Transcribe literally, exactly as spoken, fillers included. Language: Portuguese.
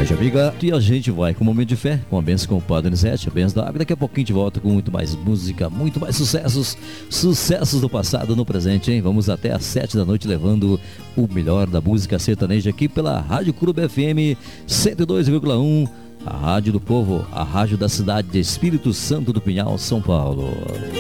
Gente amiga, e a gente vai com o Momento de Fé, com a benção com o Padre Nizete, a benção da água. Daqui a pouquinho a gente volta com muito mais música, muito mais sucessos, sucessos do passado no presente, hein? Vamos até às sete da noite levando o melhor da música sertaneja aqui pela Rádio Clube F M cento e dois vírgula um, a rádio do povo, a rádio da cidade de Espírito Santo do Pinhal, São Paulo.